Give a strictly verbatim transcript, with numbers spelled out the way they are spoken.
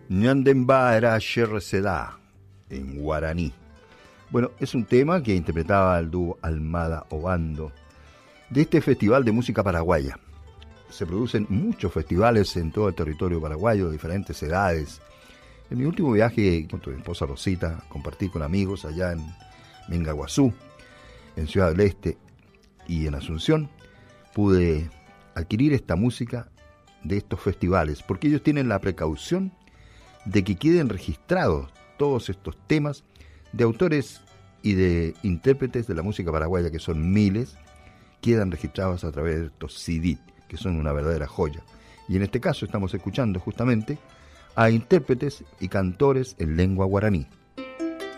Ñandemba era Sherceda, en guaraní. Bueno, es un tema que interpretaba el dúo Almada Obando de este Festival de Música Paraguaya. Se producen muchos festivales en todo el territorio paraguayo, de diferentes edades. En mi último viaje con tu esposa Rosita, compartí con amigos allá en Mingaguazú, en Ciudad del Este y en Asunción, pude adquirir esta música de estos festivales, porque ellos tienen la precaución de que queden registrados todos estos temas de autores y de intérpretes de la música paraguaya, que son miles, quedan registrados a través de estos C D, que son una verdadera joya. Y en este caso estamos escuchando justamente a intérpretes y cantores en lengua guaraní.